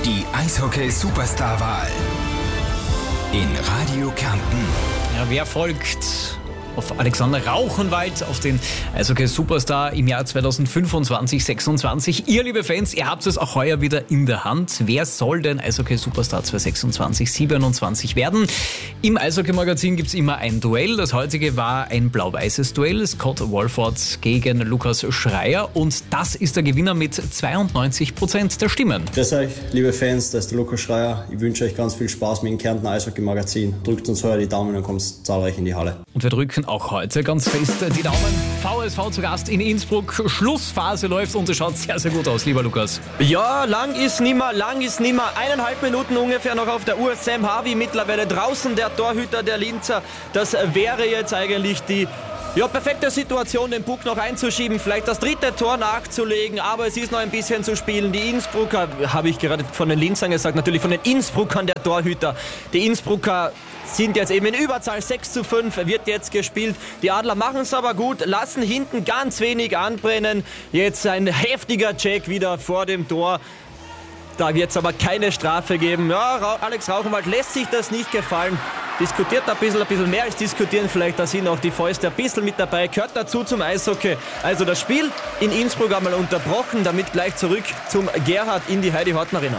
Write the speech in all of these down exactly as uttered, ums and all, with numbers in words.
Die Eishockey-Superstar-Wahl in Radio Kärnten. Ja, wer folgt auf Alexander Rauchenwald, auf den Eishockey-Superstar im Jahr zweitausendfünfundzwanzig sechsundzwanzig? Ihr, liebe Fans, ihr habt es auch heuer wieder in der Hand. Wer soll denn Eishockey-Superstar zweitausendsechsundzwanzig siebenundzwanzig werden? Im Eishockey-Magazin gibt es immer ein Duell. Das heutige war ein blau-weißes Duell. Scott Wolford gegen Lukas Schreier. Und das ist der Gewinner mit zweiundneunzig Prozent der Stimmen. Grüß euch, liebe Fans, das ist der Lukas Schreier. Ich wünsche euch ganz viel Spaß mit dem Kärnten Eishockey-Magazin. Drückt uns heuer die Daumen und kommt zahlreich in die Halle. Und wir drücken auch heute ganz fest die Daumen. V S V zu Gast in Innsbruck. Schlussphase läuft und es schaut sehr, sehr gut aus, lieber Lukas. Ja, lang ist nimmer, lang ist nimmer. Eineinhalb Minuten ungefähr noch auf der Uhr. Sam Harvey mittlerweile draußen, der Torhüter der Linzer. Das wäre jetzt eigentlich die ja, perfekte Situation, den Puck noch einzuschieben, vielleicht das dritte Tor nachzulegen, aber es ist noch ein bisschen zu spielen. Die Innsbrucker, habe ich gerade von den Linzern gesagt, natürlich von den Innsbruckern der Torhüter. Die Innsbrucker sind jetzt eben in Überzahl, sechs zu fünf wird jetzt gespielt. Die Adler machen es aber gut, lassen hinten ganz wenig anbrennen. Jetzt ein heftiger Check wieder vor dem Tor. Da wird es aber keine Strafe geben. Ja, Alex Rauchenwald lässt sich das nicht gefallen. Diskutiert ein bisschen, ein bisschen mehr als diskutieren. Vielleicht, da sind auch die Fäuste ein bisschen mit dabei. Gehört dazu zum Eishockey. Also das Spiel in Innsbruck einmal unterbrochen. Damit gleich zurück zum Gerhard in die Heidi-Horten Arena.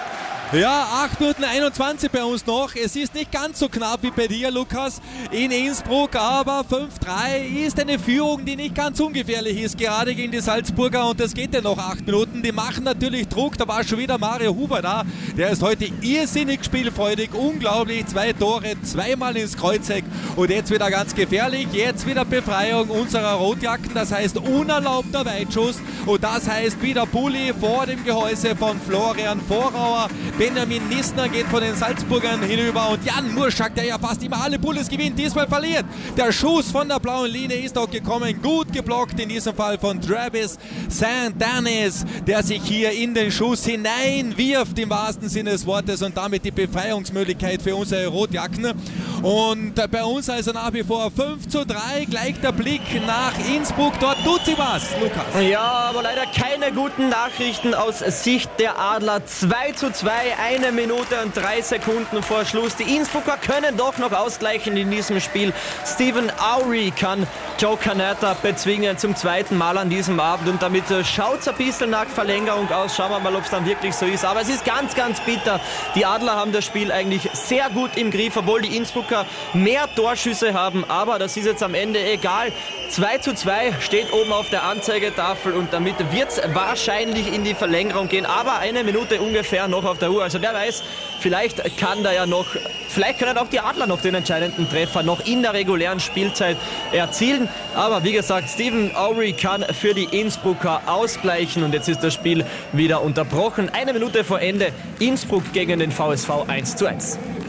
Ja, acht Minuten einundzwanzig bei uns noch. Es ist nicht ganz so knapp wie bei dir, Lukas, in Innsbruck, aber fünf drei ist eine Führung, die nicht ganz ungefährlich ist, gerade gegen die Salzburger, und das geht ja noch acht Minuten. Die machen natürlich Druck, da war schon wieder Mario Huber da. Der ist heute irrsinnig spielfreudig, unglaublich, zwei Tore, zweimal ins Kreuzeck und jetzt wieder ganz gefährlich. Jetzt wieder Befreiung unserer Rotjacken, das heißt unerlaubter Weitschuss und das heißt wieder Bulli vor dem Gehäuse von Florian Vorauer. Benjamin Nissner geht von den Salzburgern hinüber und Jan Murschak, der ja fast immer alle Bullis gewinnt, diesmal verliert. Der Schuss von der blauen Linie ist auch gekommen, gut geblockt in diesem Fall von Travis Saint-Denis, der sich hier in den Schuss hineinwirft im wahrsten Sinne des Wortes und damit die Befreiungsmöglichkeit für unsere Rotjacken. Und bei uns also nach wie vor fünf zu drei, gleich der Blick nach Innsbruck, dort tut sie was, Lukas. Ja, aber leider keine guten Nachrichten aus Sicht der Adler. zwei zu zwei, eine Minute und drei Sekunden vor Schluss. Die Innsbrucker können doch noch ausgleichen in diesem Spiel. Stephen Aury kann Joe Canetta bezwingen zum zweiten Mal an diesem Abend und damit schaut es ein bisschen nach Verlängerung aus. Schauen wir mal, ob es dann wirklich so ist. Aber es ist ganz, ganz bitter. Die Adler haben das Spiel eigentlich sehr gut im Griff, obwohl die Innsbrucker mehr Torschüsse haben. Aber das ist jetzt am Ende egal. zwei zu zwei steht oben auf der Anzeigetafel und damit wird es wahrscheinlich in die Verlängerung gehen. Aber eine Minute ungefähr noch auf der Uhr. Also wer weiß, vielleicht kann da ja noch, vielleicht können auch die Adler noch den entscheidenden Treffer noch in der regulären Spielzeit erzielen. Aber wie gesagt, Stephen Aury kann für die Innsbrucker ausgleichen und jetzt ist das Spiel wieder unterbrochen. Eine Minute vor Ende, Innsbruck gegen den V S V eins zu eins.